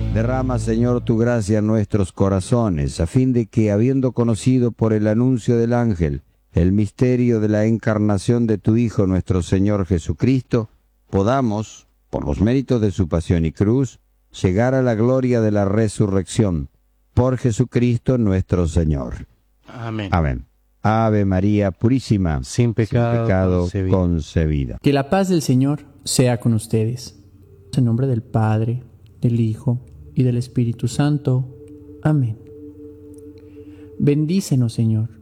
Derrama, Señor, tu gracia en nuestros corazones, a fin de que, habiendo conocido por el anuncio del ángel el misterio de la encarnación de tu Hijo nuestro Señor Jesucristo, podamos, por los méritos de su pasión y cruz, llegar a la gloria de la resurrección. Por Jesucristo nuestro Señor. Amén. Amén. Ave María Purísima, Sin pecado concebida. Que la paz del Señor sea con ustedes. En nombre del Padre, del Hijo y del Espíritu Santo. Amén. Bendícenos, Señor,